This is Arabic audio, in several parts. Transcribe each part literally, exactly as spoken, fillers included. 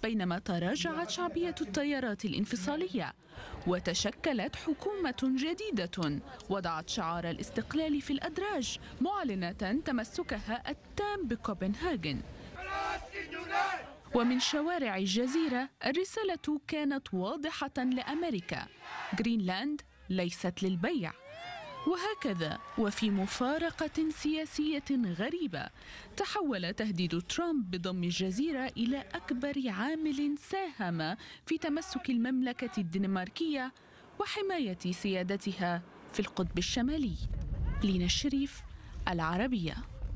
بينما تراجعت شعبية التيارات الانفصالية وتشكلت حكومة جديدة وضعت شعار الاستقلال في الأدراج، معلنة تمسكها التام بكوبنهاغن. ومن شوارع الجزيرة الرسالة كانت واضحة لأمريكا: غرينلاند ليست للبيع. وهكذا وفي مفارقة سياسية غريبة تحول تهديد ترامب بضم الجزيرة إلى أكبر عامل ساهم في تمسك المملكة الدنماركية وحماية سيادتها في القطب الشمالي. لينا الشريف، العربية.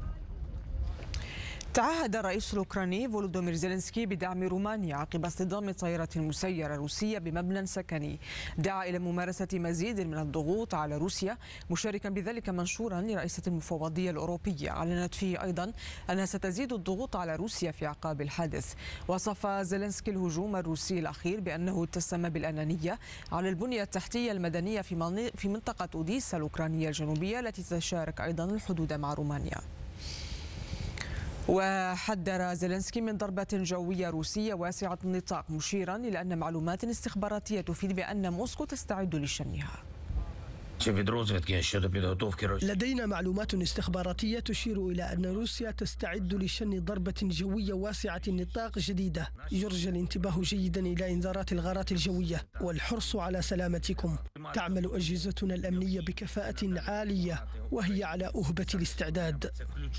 تعهد الرئيس الأوكراني فولودومير زيلينسكي بدعم رومانيا عقب اصطدام طائرة مسيرة روسية بمبنى سكني. دعا إلى ممارسة مزيد من الضغوط على روسيا، مشاركا بذلك منشورا لرئيسة المفوضية الأوروبية أعلنت فيه أيضا أنها ستزيد الضغوط على روسيا في أعقاب الحادث. وصف زيلينسكي الهجوم الروسي الأخير بأنه اتسم بالأنانية على البنية التحتية المدنية في منطقة أوديسا الأوكرانية الجنوبية التي تشارك أيضا الحدود مع رومانيا. وحذر زيلينسكي من ضربة جوية روسية واسعة النطاق، مشيرا إلى أن معلومات استخباراتية تفيد بأن موسكو تستعد لشنها. لدينا معلومات استخباراتية تشير إلى أن روسيا تستعد لشن ضربة جوية واسعة النطاق جديدة. يرجى الانتباه جيدا إلى إنذارات الغارات الجوية والحرص على سلامتكم. تعمل أجهزتنا الأمنية بكفاءة عالية وهي على أهبة الاستعداد.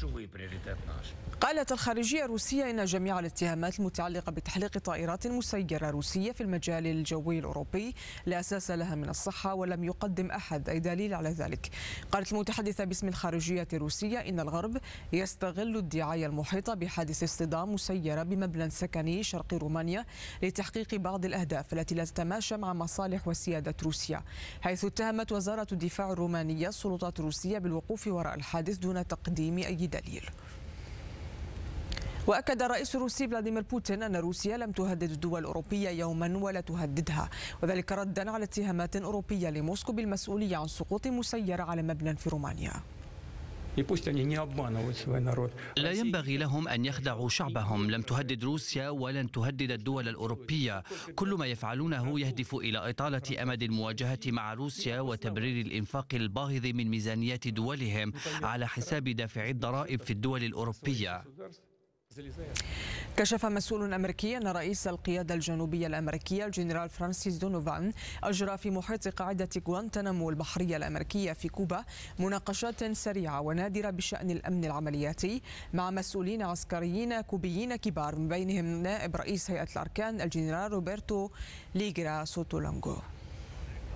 قالت الخارجية الروسية إن جميع الاتهامات المتعلقة بتحليق طائرات مسيرة روسية في المجال الجوي الأوروبي لا أساس لها من الصحة، ولم يقدم أحد أي دليل على ذلك. قالت المتحدثة باسم الخارجية الروسية إن الغرب يستغل الدعاية المحيطة بحادث اصطدام مسيرة بمبنى سكني شرق رومانيا لتحقيق بعض الأهداف التي لا تتماشى مع مصالح وسيادة روسيا، حيث اتهمت وزارة الدفاع الرومانية السلطات الروسية بالوقوف وراء الحادث دون تقديم أي دليل. وأكد الرئيس الروسي فلاديمير بوتين أن روسيا لم تهدد الدول الأوروبية يوما ولا تهددها، وذلك ردا على اتهامات أوروبية لموسكو بالمسؤولية عن سقوط مسيرة على مبنى في رومانيا. لا ينبغي لهم أن يخدعوا شعبهم. لم تهدد روسيا ولن تهدد الدول الأوروبية. كل ما يفعلونه يهدف إلى إطالة أمد المواجهة مع روسيا وتبرير الإنفاق الباهظ من ميزانيات دولهم على حساب دافعي الضرائب في الدول الأوروبية. كشف مسؤول أمريكي أن رئيس القيادة الجنوبية الأمريكية الجنرال فرانسيس دونوفان أجرى في محيط قاعدة غوانتنامو البحرية الأمريكية في كوبا مناقشات سريعة ونادرة بشأن الأمن العملياتي مع مسؤولين عسكريين كوبيين كبار، من بينهم نائب رئيس هيئة الأركان الجنرال روبرتو ليغرا سوتولانغو.